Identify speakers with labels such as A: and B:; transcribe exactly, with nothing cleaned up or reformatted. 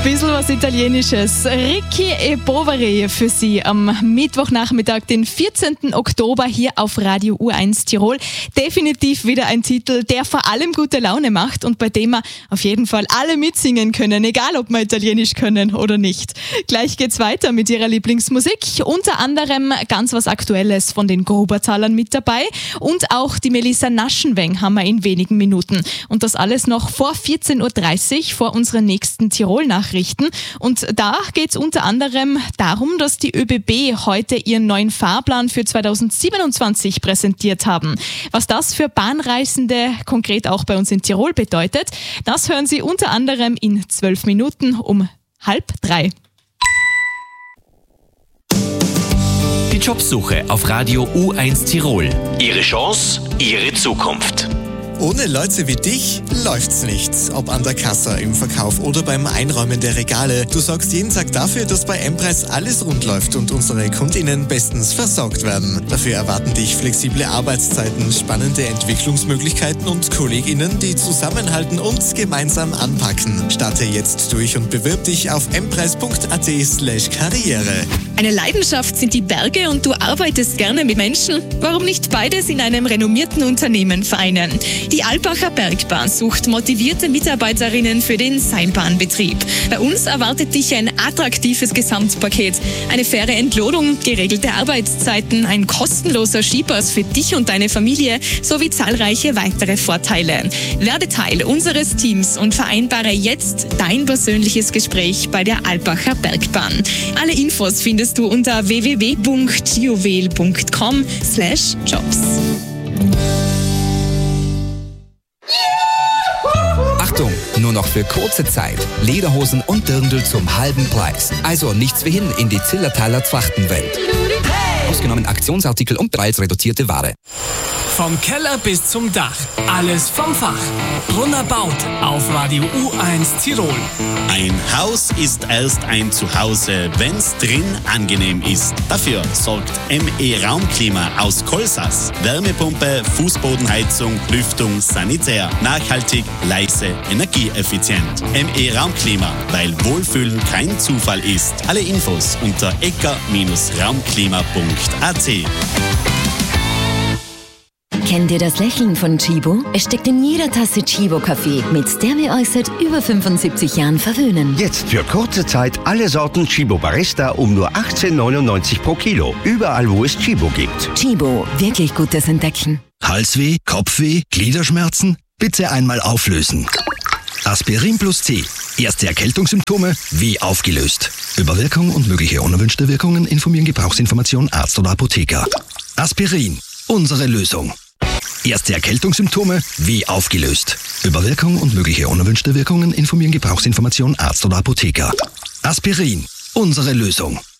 A: Bisschen was Italienisches. Ricky e Poveri für Sie am Mittwochnachmittag, den vierzehnten Oktober hier auf Radio U eins Tirol. Definitiv wieder ein Titel, der vor allem gute Laune macht und bei dem wir auf jeden Fall alle mitsingen können, egal ob wir Italienisch können oder nicht. Gleich geht's weiter mit Ihrer Lieblingsmusik. Unter anderem ganz was Aktuelles von den Grubertalern mit dabei und auch die Melissa Naschenweng haben wir in wenigen Minuten. Und das alles noch vor vierzehn Uhr dreißig, vor unseren nächsten Tirol-Nachrichten. Und da geht es unter anderem darum, dass die ÖBB heute ihren neuen Fahrplan für zweitausendsiebenundzwanzig präsentiert haben. Was das für Bahnreisende konkret auch bei uns in Tirol bedeutet, das hören Sie unter anderem in zwölf Minuten um halb drei.
B: Die Jobsuche auf Radio U eins Tirol. Ihre Chance, Ihre Zukunft.
C: Ohne Leute wie dich läuft's nicht. Ob an der Kasse, im Verkauf oder beim Einräumen der Regale. Du sorgst jeden Tag dafür, dass bei M-Preis alles rund läuft und unsere KundInnen bestens versorgt werden. Dafür erwarten dich flexible Arbeitszeiten, spannende Entwicklungsmöglichkeiten und KollegInnen, die zusammenhalten und gemeinsam anpacken. Starte jetzt durch und bewirb dich auf mpreis.at slash karriere.
D: Eine Leidenschaft sind die Berge und du arbeitest gerne mit Menschen. Warum nicht beides in einem renommierten Unternehmen vereinen? Die Alpacher Bergbahn sucht motivierte Mitarbeiterinnen für den Seilbahnbetrieb. Bei uns erwartet dich ein attraktives Gesamtpaket. Eine faire Entlohnung, geregelte Arbeitszeiten, ein kostenloser Skipass für dich und deine Familie sowie zahlreiche weitere Vorteile. Werde Teil unseres Teams und vereinbare jetzt dein persönliches Gespräch bei der Alpacher Bergbahn. Alle Infos findest du unter w w w punkt juwel punkt com slash jobs.
E: Achtung, nur noch für kurze Zeit. Lederhosen und Dirndl zum halben Preis. Also nichts wie hin in die Zillertaler Trachtenwelt. Ausgenommen Aktionsartikel und bereits reduzierte Ware.
F: Vom Keller bis zum Dach. Alles vom Fach. Brunner baut auf Radio U eins Tirol.
G: Ein Haus ist erst ein Zuhause, wenn's drin angenehm ist. Dafür sorgt M E Raumklima aus Kolsas. Wärmepumpe, Fußbodenheizung, Lüftung, Sanitär. Nachhaltig, leise, energieeffizient. M E Raumklima, weil Wohlfühlen kein Zufall ist. Alle Infos unter ecker raumklima punkt a t.
H: Kennt ihr das Lächeln von Chibo? Es steckt in jeder Tasse Chibo-Kaffee, mit der wir euch seit über fünfundsiebzig Jahren verwöhnen.
I: Jetzt für kurze Zeit alle Sorten Chibo Barista um nur achtzehn neunundneunzig pro Kilo. Überall, wo es Chibo gibt.
H: Chibo, wirklich gutes Entdecken.
J: Halsweh, Kopfweh, Gliederschmerzen? Bitte einmal auflösen. Aspirin plus C. Erste Erkältungssymptome wie aufgelöst. Über Wirkung und mögliche unerwünschte Wirkungen informieren Gebrauchsinformation Arzt oder Apotheker. Aspirin, unsere Lösung. Erste Erkältungssymptome wie aufgelöst. Über Wirkung und mögliche unerwünschte Wirkungen informieren Gebrauchsinformation Arzt oder Apotheker. Aspirin, unsere Lösung.